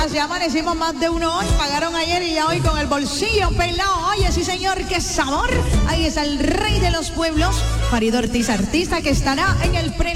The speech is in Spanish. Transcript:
gracias, ya amanecimos más de uno hoy. Pagaron ayer y ya hoy con el bolsillo pelado. Oye, sí señor, qué sabor. Ahí está el rey de los pueblos, Farid Ortiz, artista que estará en el pre